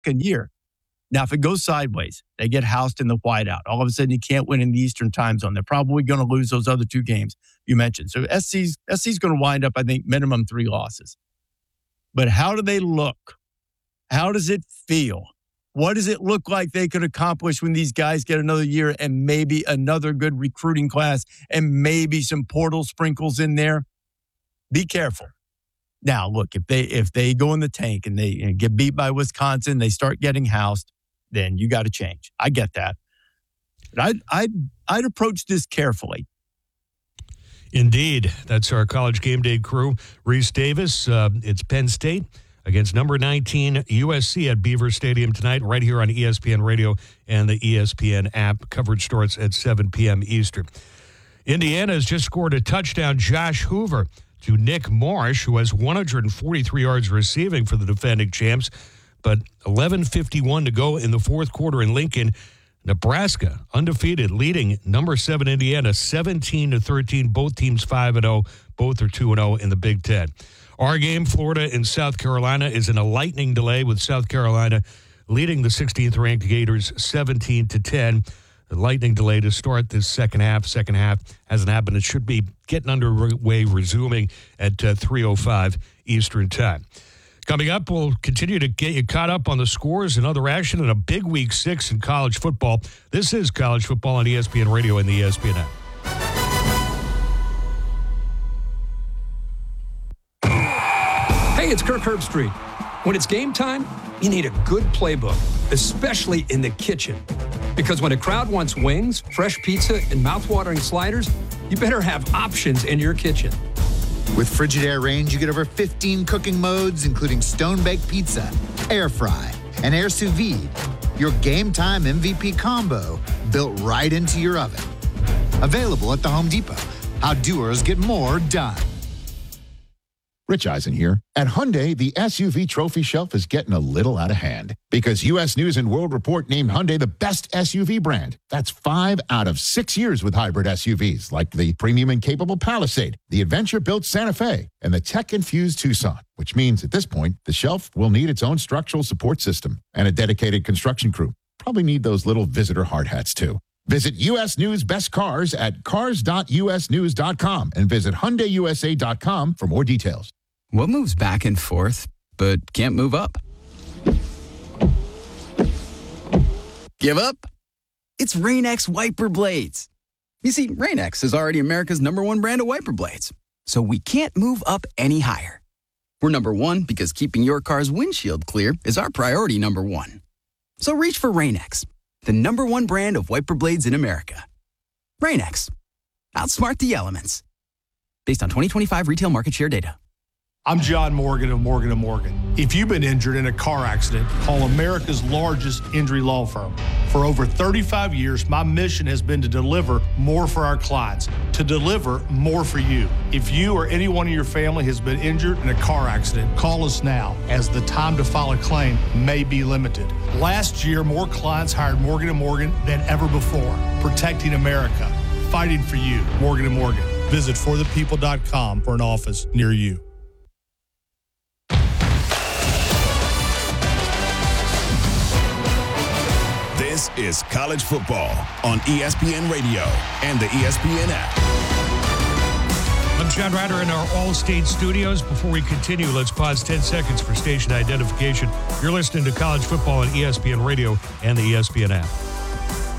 second year. Now, if it goes sideways, they get housed in the whiteout. All of a sudden, you can't win in the Eastern time zone. They're probably going to lose those other two games you mentioned. So SC's going to wind up, I think, minimum 3 losses. But how do they look? How does it feel? What does it look like they could accomplish when these guys get another year and maybe another good recruiting class and maybe some portal sprinkles in there? Be careful. Now, look, if they go in the tank and they get beat by Wisconsin, they start getting housed, then you got to change. I get that. But I'd approach this carefully. Indeed. That's our College Game Day crew. Reese Davis, it's Penn State against number 19 USC at Beaver Stadium tonight, right here on ESPN Radio and the ESPN app. Coverage starts at 7 p.m. Eastern. Indiana has just scored a touchdown. Josh Hoover to Nick Marsh, who has 143 yards receiving for the defending champs. But 11:51 to go in the fourth quarter in Lincoln. Nebraska, undefeated, leading number 7 Indiana, 17-13. Both teams 5-0. Both are 2-0 in the Big Ten. Our game, Florida and South Carolina, is in a lightning delay with South Carolina leading the 16th-ranked Gators 17-10. The lightning delay to start this second half. Second half hasn't happened. It should be getting underway, resuming at 3:05 Eastern Time. Coming up, we'll continue to get you caught up on the scores and other action in a big Week 6 in college football. This is College Football on ESPN Radio and the ESPN app. Hey, it's Kirk Herbstreit. When it's game time, you need a good playbook, especially in the kitchen. Because when a crowd wants wings, fresh pizza, and mouthwatering sliders, you better have options in your kitchen. With Frigidaire Range, you get over 15 cooking modes, including stone-baked pizza, air fry, and air sous vide. Your game time MVP combo built right into your oven. Available at the Home Depot. How doers get more done. Rich Eisen here. At Hyundai, the SUV trophy shelf is getting a little out of hand because U.S. News & World Report named Hyundai the best SUV brand. That's 5 out of 6 years with hybrid SUVs like the premium and capable Palisade, the adventure-built Santa Fe, and the tech-infused Tucson, which means at this point, the shelf will need its own structural support system and a dedicated construction crew. Probably need those little visitor hard hats, too. Visit U.S. News Best Cars at cars.usnews.com and visit HyundaiUSA.com for more details. What moves back and forth, but can't move up? Give up? It's Rain-X wiper blades. You see, Rain-X is already America's #1 brand of wiper blades, so we can't move up any higher. We're #1 because keeping your car's windshield clear is our priority #1. So reach for Rain-X, the #1 brand of wiper blades in America. Rain-X. Outsmart the elements. Based on 2025 retail market share data. I'm John Morgan of Morgan & Morgan. If you've been injured in a car accident, call America's largest injury law firm. For over 35 years, my mission has been to deliver more for our clients, to deliver more for you. If you or anyone in your family has been injured in a car accident, call us now, as the time to file a claim may be limited. Last year, more clients hired Morgan & Morgan than ever before, protecting America, fighting for you. Morgan & Morgan. Visit forthepeople.com for an office near you. This is College Football on ESPN Radio and the ESPN app. I'm John Ryder in our All-State studios. Before we continue, let's pause 10 seconds for station identification. You're listening to College Football on ESPN Radio and the ESPN app.